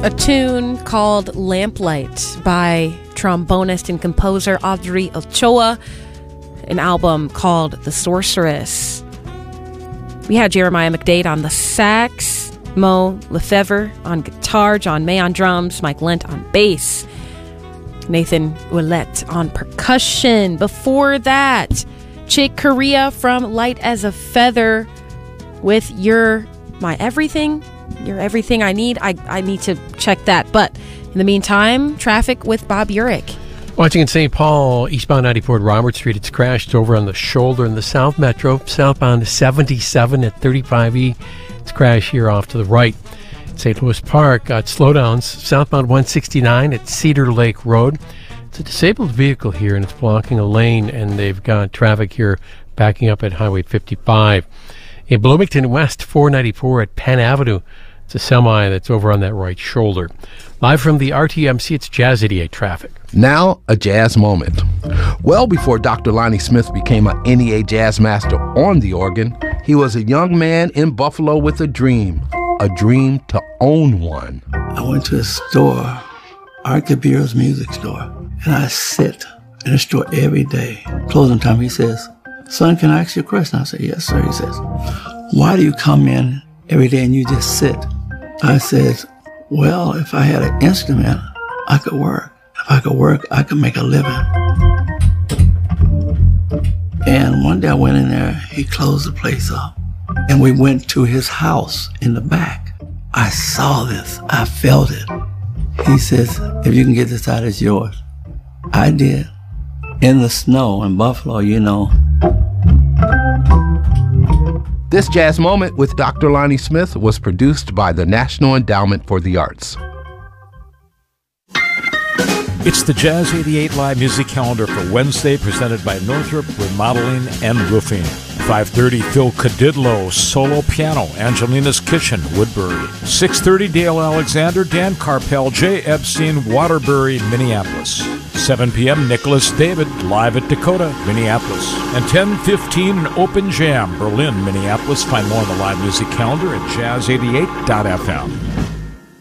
a tune called Lamplight by trombonist and composer Audrey Ochoa, an album called The Sorceress. We had Jeremiah McDade on the sax, Mo Lefevre on guitar, John May on drums, Mike Lent on bass, Nathan Ouellette on percussion. Before that, Chick Corea from Light as a Feather with You're My Everything. You're Everything I Need. I need to check that. But in the meantime, Traffic with Bob Urich. Watching in St. Paul, eastbound 94 at Robert Street, it's crashed over on the shoulder in the South Metro. Southbound 77 at 35E. It's crashed here off to the right. St. Louis Park got slowdowns. Southbound 169 at Cedar Lake Road. It's a disabled vehicle here, and it's blocking a lane, and they've got traffic here backing up at Highway 55. In Bloomington West, 494 at Penn Avenue. It's a semi that's over on that right shoulder. Live from the RTMC, it's Jazz 88 traffic. Now, a jazz moment. Well before Dr. Lonnie Smith became an NEA jazz master on the organ, he was a young man in Buffalo with a dream to own one. I went to a store, Art Kabiro's music store, and I sit in the store every day. Closing time, he says, "Son, can I ask you a question?" I said, "Yes, sir." He says, "Why do you come in every day and you just sit?" I said, "Well, if I had an instrument, I could work. If I could work, I could make a living." And one day I went in there, he closed the place up, and we went to his house in the back. I saw this, I felt it. He says, "If you can get this out, it's yours." I did. In the snow in Buffalo, you know. This jazz moment with Dr. Lonnie Smith was produced by the National Endowment for the Arts. It's the Jazz 88 Live Music Calendar for Wednesday, presented by Northrop Remodeling and Roofing. 5:30, Phil Cadidlo, solo piano, Angelina's Kitchen, Woodbury. 6:30, Dale Alexander, Dan Carpel, Jay Epstein, Waterbury, Minneapolis. 7 p.m., Nicholas David, live at Dakota, Minneapolis. And 10:15, an open jam, Berlin, Minneapolis. Find more on the Live Music Calendar at jazz88.fm.